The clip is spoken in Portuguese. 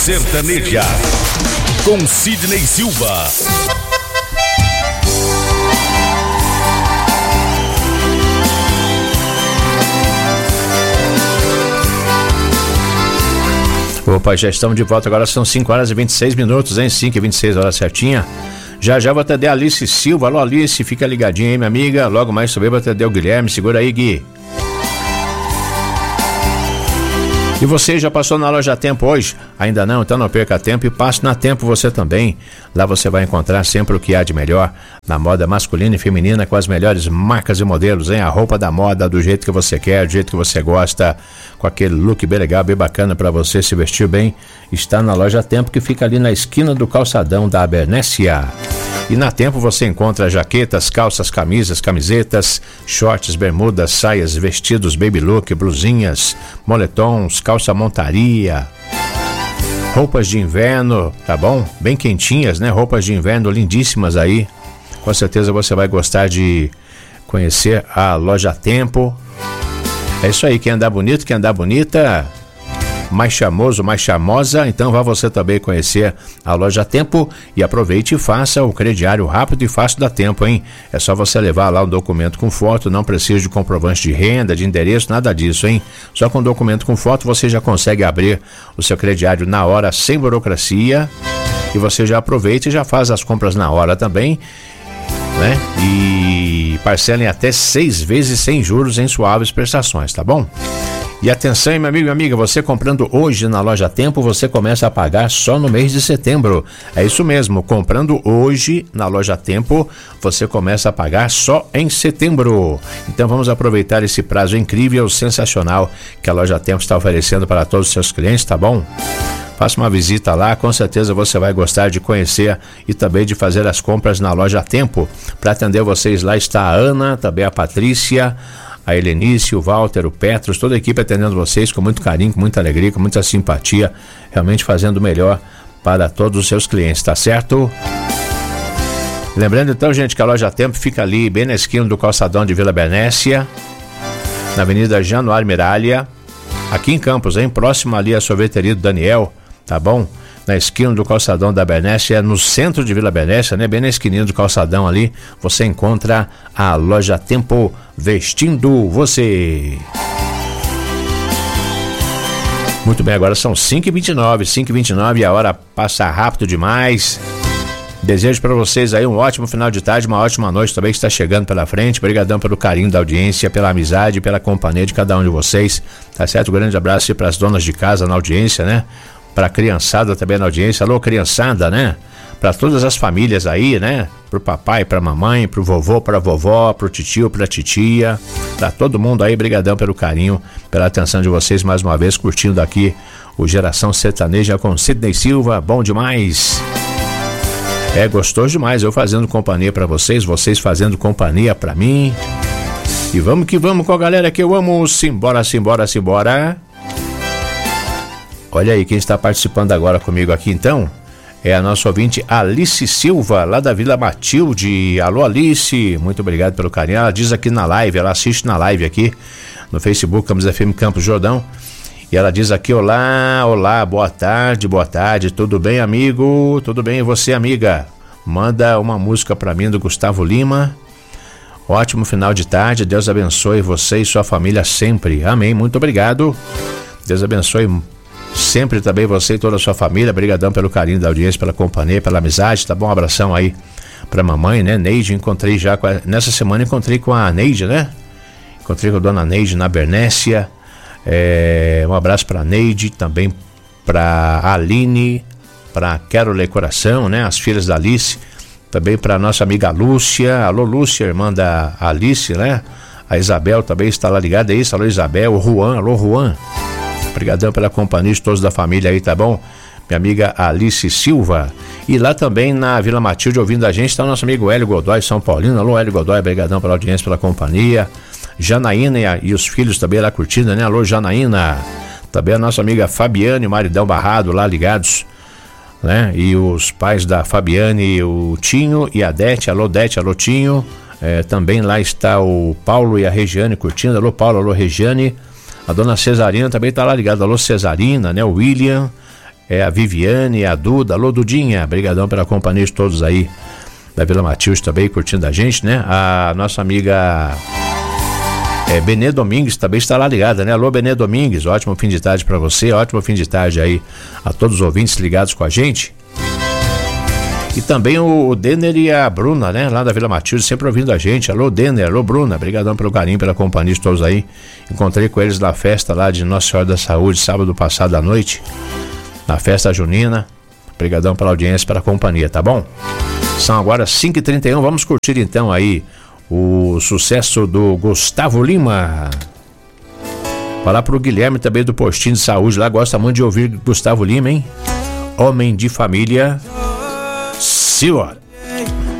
Sertaneja, com Sidney Silva. Opa, já estamos de volta, agora são 5 horas e 26 minutos, hein? 5 e 26 horas certinha. Já vou atender a Alice Silva. Alô, Alice, fica ligadinha aí, minha amiga. Logo mais também vou atender o Guilherme. Segura aí, Gui. E você já passou na Loja Tempo hoje? Ainda não? Então não perca tempo e passe na Tempo você também. Lá você vai encontrar sempre o que há de melhor na moda masculina e feminina, com as melhores marcas e modelos, hein? A roupa da moda do jeito que você quer, do jeito que você gosta, com aquele look bem legal, bem bacana para você se vestir bem. Está na Loja Tempo, que fica ali na esquina do calçadão da Bernécia. E na Tempo você encontra jaquetas, calças, camisas, camisetas, shorts, bermudas, saias, vestidos, baby look, blusinhas, moletons, calça montaria, roupas de inverno, tá bom? Bem quentinhas, né? Roupas de inverno lindíssimas aí. Com certeza você vai gostar de conhecer a Loja Tempo. É isso aí, quer andar bonito, quer andar bonita, mais charmoso, mais charmosa, então vá você também conhecer a Loja Tempo e aproveite e faça o crediário rápido e fácil da Tempo, hein? É só você levar lá um documento com foto, não precisa de comprovante de renda, de endereço, nada disso, hein? Só com documento com foto você já consegue abrir o seu crediário na hora, sem burocracia, e você já aproveita e já faz as compras na hora também, né? E parcelem até 6 vezes sem juros em suaves prestações, tá bom? E atenção, meu amigo e amiga, você comprando hoje na Loja Tempo, você começa a pagar só no mês de setembro. É isso mesmo, comprando hoje na Loja Tempo, você começa a pagar só em setembro. Então vamos aproveitar esse prazo incrível, sensacional, que a Loja Tempo está oferecendo para todos os seus clientes, tá bom? Faça uma visita lá, com certeza você vai gostar de conhecer e também de fazer as compras na Loja Tempo. Para atender vocês lá está a Ana, também a Patrícia, a Helenice, o Walter, o Petros, toda a equipe atendendo vocês com muito carinho, com muita alegria, com muita simpatia, realmente fazendo o melhor para todos os seus clientes, tá certo? Lembrando então, gente, que a Loja Tempo fica ali bem na esquina do calçadão de Vila Bernécia, na Avenida Januário Miralha, aqui em Campos, hein? Próximo ali a sorveteria do Daniel, tá bom? Na esquina do calçadão da Bernécia, no centro de Vila Bernécia, né? Bem na esquininha do calçadão ali, você encontra a Loja Tempo vestindo você. Muito bem, agora são 5h29 e a hora passa rápido demais. Desejo para vocês aí um ótimo final de tarde, uma ótima noite também que está chegando pela frente. Obrigadão pelo carinho da audiência, pela amizade, pela companhia de cada um de vocês, tá certo? Um grande abraço para as donas de casa na audiência, né? Para a criançada também na audiência. Alô, criançada, né? Para todas as famílias aí, né? Pro papai, pra mamãe, pro vovô, pra vovó, pro titio, pra titia, pra todo mundo aí, brigadão pelo carinho, pela atenção de vocês mais uma vez, curtindo aqui o Geração Sertaneja com Sidney Silva, bom demais. É gostoso demais, eu fazendo companhia pra vocês, vocês fazendo companhia pra mim. E vamos que vamos com a galera que eu amo, simbora, simbora, simbora. Olha aí quem está participando agora comigo aqui então, é a nossa ouvinte Alice Silva, lá da Vila Matilde. Alô, Alice, muito obrigado pelo carinho. Ela diz aqui na live, ela assiste na live aqui no Facebook Campos FM Campos Jordão, e ela diz aqui: olá, boa tarde, tudo bem, amigo? Tudo bem, e você, amiga? Manda uma música pra mim do Gustavo Lima. Ótimo final de tarde, Deus abençoe você e sua família sempre, amém, muito obrigado. Deus abençoe sempre também você e toda a sua família. Brigadão pelo carinho da audiência, pela companhia, pela amizade, tá bom? Um abração aí pra mamãe, né? Neide, encontrei já nessa semana encontrei com a Neide, né? Encontrei com a dona Neide na Bernécia. Um abraço pra Neide, também pra Aline, pra Carole Coração, né? As filhas da Alice, também pra nossa amiga Lúcia. Alô, Lúcia, irmã da Alice, né? A Isabel também está lá ligada, é isso? Alô, Isabel, o Juan, alô, Juan. Obrigadão pela companhia de todos da família aí, tá bom? Minha amiga Alice Silva. E lá também na Vila Matilde, ouvindo a gente, está o nosso amigo Hélio Godoy, São Paulino. Alô, Hélio Godoy, obrigadão pela audiência, pela companhia. Janaína e os filhos também lá curtindo, né? Alô, Janaína. Também a nossa amiga Fabiane e o maridão Barrado lá ligados, né? E os pais da Fabiane, o Tinho e a Dete. Alô, Dete, alô, Tinho. Também lá está o Paulo e a Regiane curtindo. Alô, Paulo, alô, Regiane. A dona Cesarina também está lá ligada. Alô, Cesarina, né? O William, a Viviane, a Duda. Alô, Dudinha, brigadão pela companhia de todos aí da Vila Matilde também, curtindo a gente, né? A nossa amiga Benê Domingues também está lá ligada, né? Alô, Benê Domingues, ótimo fim de tarde para você, ótimo fim de tarde aí a todos os ouvintes ligados com a gente. E também o Denner e a Bruna, né? Lá da Vila Matilde, sempre ouvindo a gente. Alô, Denner, alô, Bruna, brigadão pelo carinho, pela companhia de todos aí. Encontrei com eles na festa lá de Nossa Senhora da Saúde, sábado passado à noite, na festa junina. Brigadão pela audiência, pela companhia, tá bom? São agora 5h31, vamos curtir então aí o sucesso do Gustavo Lima. Falar pro Guilherme também do Postinho de Saúde, lá gosta muito de ouvir Gustavo Lima, hein? Homem de família, senhora.